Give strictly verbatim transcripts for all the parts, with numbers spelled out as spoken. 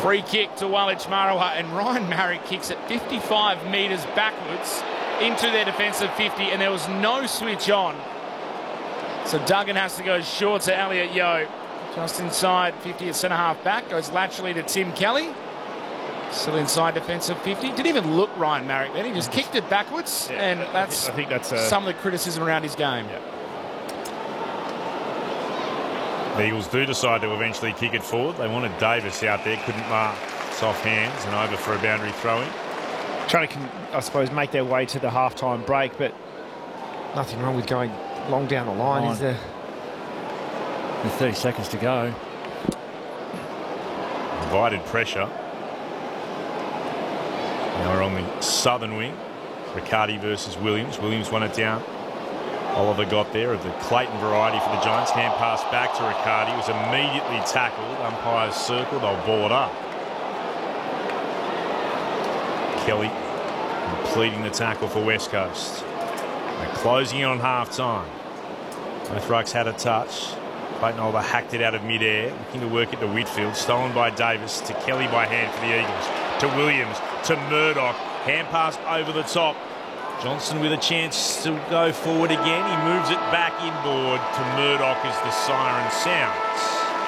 Free kick to Walich Marawa, and Ryan Marrick kicks it fifty-five metres backwards into their defensive fifty, and there was no switch on. So Duggan has to go short to Elliot Yeo. Just inside fifty at centre-half back. Goes laterally to Tim Kelly. Still inside defensive fifty. Didn't even look Ryan Marrick then. He just kicked it backwards, yeah, and that's, I think that's a... some of the criticism around his game. Yeah. The Eagles do decide to eventually kick it forward. They wanted Davis out there, couldn't mark. Soft hands and over for a boundary throw-in. Trying to, I suppose, make their way to the half-time break, but nothing wrong with going long down the line, line. is there? With thirty seconds to go. Divided pressure. Now we're on the southern wing. Riccardi versus Williams. Williams won it down. Oliver got there of the Clayton variety for the Giants. Hand pass back to Riccardi. Was immediately tackled. Umpires circled. They'll ball it up. Kelly completing the tackle for West Coast. They're closing in on half time. Both rucks had a touch. Clayton Oliver hacked it out of mid-air, looking to work it to Whitfield. Stolen by Davis to Kelly by hand for the Eagles. To Williams, to Murdoch. Hand pass over the top. Johnson with a chance to go forward again. He moves it back inboard to Murdoch as the siren sounds.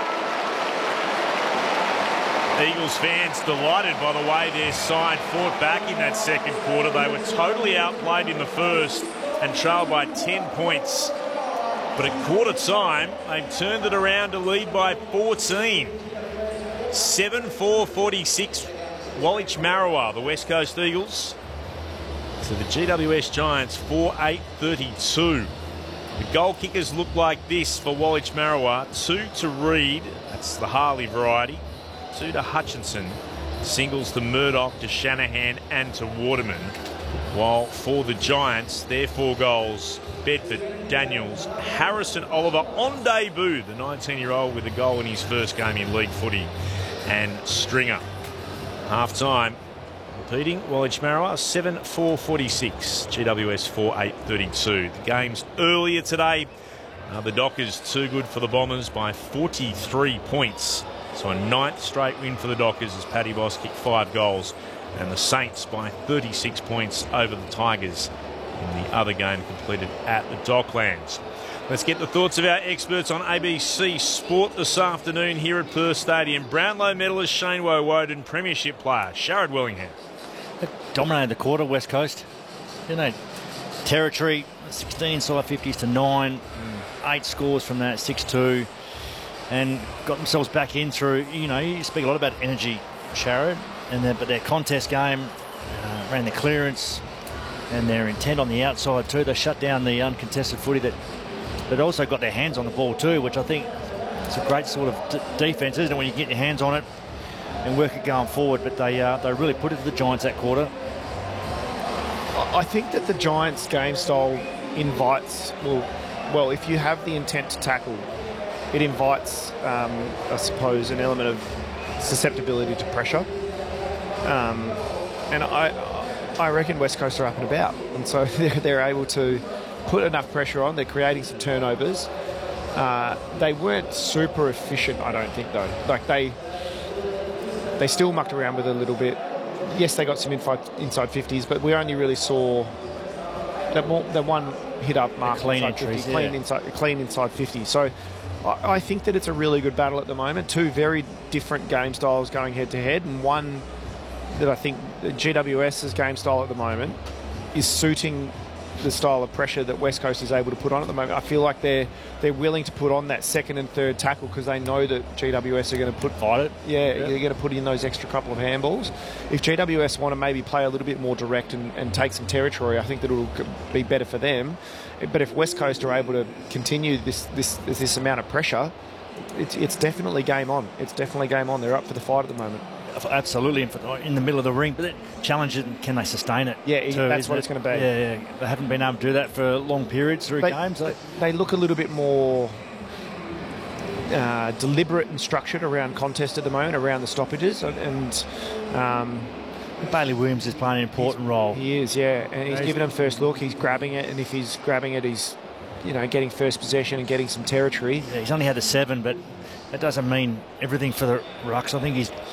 Eagles fans delighted by the way their side fought back in that second quarter. They were totally outplayed in the first and trailed by ten points. But at quarter time, they turned it around to lead by fourteen. seven four forty-six, Walich Marawa, the West Coast Eagles. So the G W S Giants, four eight thirty-two. The goal kickers look like this for Walich Marawa. Two to Reid, that's the Harley variety. Two to Hutchinson. Singles to Murdoch, to Shanahan and to Waterman. While for the Giants, their four goals, Bedford, Daniels, Harrison Oliver on debut, the nineteen-year-old with a goal in his first game in league footy, and Stringer. Half-time, repeating, Walich Marawa, seven four forty-six, G W S four eight thirty-two. The games earlier today, uh, the Dockers too good for the Bombers by forty-three points. So a ninth straight win for the Dockers as Paddy Boss kicked five goals. And the Saints by thirty-six points over the Tigers in the other game completed at the Docklands. Let's get the thoughts of our experts on A B C Sport this afternoon here at Perth Stadium. Brownlow medalist Shane Woewodin, premiership player Sharrod Willingham. They dominated the quarter, West Coast. You know, territory, sixteen inside fifties to nine, mm. eight scores from that, six two, and got themselves back in through, you know, you speak a lot about energy, Sharrod. And their, but their contest game uh, ran the clearance and their intent on the outside too. They shut down the uncontested footy, that but also got their hands on the ball too, which I think is a great sort of d defence, isn't it, when you get your hands on it and work it going forward. But they uh, they really put it to the Giants that quarter. I think that the Giants' game style invites, well, well, if you have the intent to tackle, it invites, um, I suppose, an element of susceptibility to pressure. Um, and I, I reckon West Coast are up and about, and so they're, they're able to put enough pressure on. They're creating some turnovers. Uh, they weren't super efficient, I don't think, though. Like they, they still mucked around with it a little bit. Yes, they got some inside, inside fifties, but we only really saw that, more, that one hit up mark, clean inside entries, fifty, clean yeah. inside, clean inside fifty. So I, I think that it's a really good battle at the moment. Two very different game styles going head to head, and one that I think GWS's game style at the moment is suiting the style of pressure that West Coast is able to put on at the moment. I feel like they're they're willing to put on that second and third tackle because they know that G W S are going to put fight it. Yeah, yeah, they're going to put in those extra couple of handballs. If G W S want to maybe play a little bit more direct and, and take some territory, I think that it'll be better for them. But if West Coast are able to continue this this this amount of pressure, it's it's definitely game on. It's definitely game on. They're up for the fight at the moment. Absolutely, in the middle of the ring, but challenge it, can they sustain it? Yeah, too, that's what it? it's going to be. Yeah, yeah, they haven't been able to do that for long periods through they, games. So. They look a little bit more uh, deliberate and structured around contest at the moment, around the stoppages, and, and um, Bailey Williams is playing an important role. He is, yeah, and he's, he's giving them first look. He's grabbing it, and if he's grabbing it, he's you know getting first possession and getting some territory. Yeah, he's only had a seven, but that doesn't mean everything for the Rucks. I think he's